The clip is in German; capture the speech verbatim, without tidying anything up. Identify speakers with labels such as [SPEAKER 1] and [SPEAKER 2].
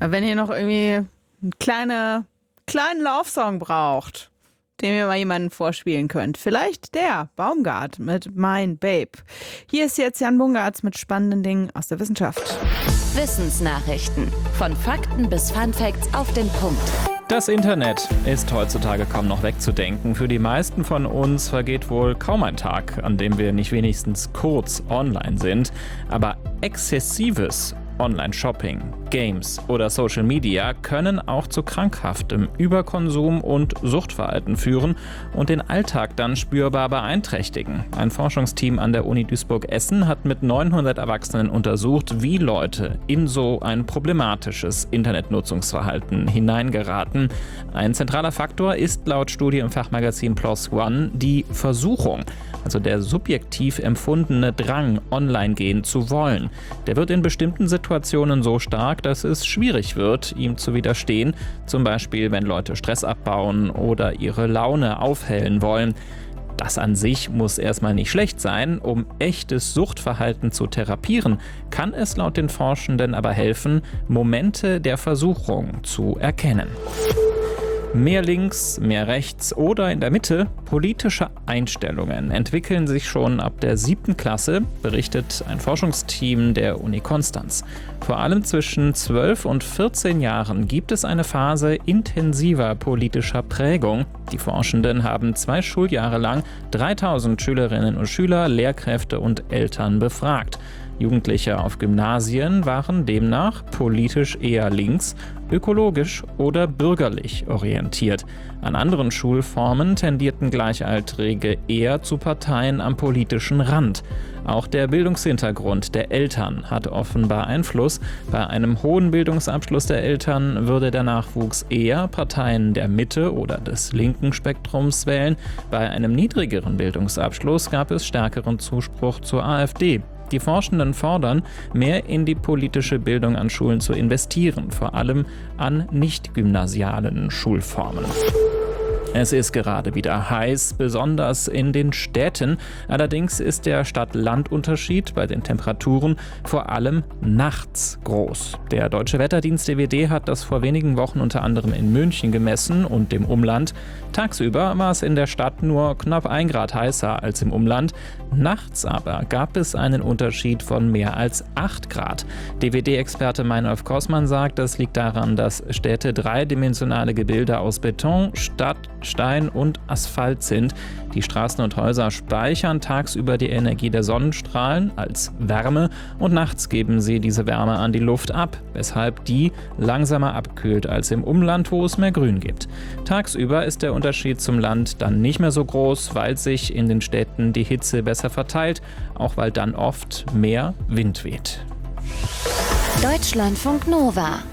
[SPEAKER 1] Wenn ihr noch irgendwie einen kleine, kleinen Love-Song braucht, den ihr mal jemanden vorspielen könnt. Vielleicht der Baumgart mit Mein Babe. Hier ist jetzt Jan Bungartz mit spannenden Dingen aus der Wissenschaft.
[SPEAKER 2] Wissensnachrichten. Von Fakten bis Funfacts auf den Punkt.
[SPEAKER 3] Das Internet ist heutzutage kaum noch wegzudenken. Für die meisten von uns vergeht wohl kaum ein Tag, an dem wir nicht wenigstens kurz online sind. Aber exzessives Online-Shopping, Games oder Social Media können auch zu krankhaftem Überkonsum und Suchtverhalten führen und den Alltag dann spürbar beeinträchtigen. Ein Forschungsteam an der Uni Duisburg-Essen hat mit neunhundert Erwachsenen untersucht, wie Leute in so ein problematisches Internetnutzungsverhalten hineingeraten. Ein zentraler Faktor ist laut Studie im Fachmagazin PLOS ONE die Versuchung, also der subjektiv empfundene Drang, online gehen zu wollen. Der wird in bestimmten Situationen so stark, dass es schwierig wird, ihm zu widerstehen. Zum Beispiel, wenn Leute Stress abbauen oder ihre Laune aufhellen wollen. Das an sich muss erstmal nicht schlecht sein. Um echtes Suchtverhalten zu therapieren, kann es laut den Forschenden aber helfen, Momente der Versuchung zu erkennen. Mehr links, mehr rechts oder in der Mitte politische Einstellungen entwickeln sich schon ab der siebten Klasse, berichtet ein Forschungsteam der Uni Konstanz. Vor allem zwischen zwölf und vierzehn Jahren gibt es eine Phase intensiver politischer Prägung. Die Forschenden haben zwei Schuljahre lang dreitausend Schülerinnen und Schüler, Lehrkräfte und Eltern befragt. Jugendliche auf Gymnasien waren demnach politisch eher links, ökologisch oder bürgerlich orientiert. An anderen Schulformen tendierten Gleichaltrige eher zu Parteien am politischen Rand. Auch der Bildungshintergrund der Eltern hat offenbar Einfluss. Bei einem hohen Bildungsabschluss der Eltern würde der Nachwuchs eher Parteien der Mitte oder des linken Spektrums wählen. Bei einem niedrigeren Bildungsabschluss gab es stärkeren Zuspruch zur AfD. Die Forschenden fordern, mehr in die politische Bildung an Schulen zu investieren, vor allem an nicht-gymnasialen Schulformen. Es ist gerade wieder heiß, besonders in den Städten. Allerdings ist der Stadt-Land-Unterschied bei den Temperaturen vor allem nachts groß. Der Deutsche Wetterdienst D W D hat das vor wenigen Wochen unter anderem in München gemessen und dem Umland. Tagsüber war es in der Stadt nur knapp ein Grad heißer als im Umland. Nachts aber gab es einen Unterschied von mehr als acht Grad. D W D-Experte Meinolf Kossmann sagt, das liegt daran, dass Städte dreidimensionale Gebilde aus Beton, Stadt, Stein und Asphalt sind. Die Straßen und Häuser speichern tagsüber die Energie der Sonnenstrahlen als Wärme und nachts geben sie diese Wärme an die Luft ab, weshalb die langsamer abkühlt als im Umland, wo es mehr Grün gibt. Tagsüber ist der Unterschied zum Land dann nicht mehr so groß, weil sich in den Städten die Hitze besser verteilt, auch weil dann oft mehr Wind weht.
[SPEAKER 2] Deutschlandfunk Nova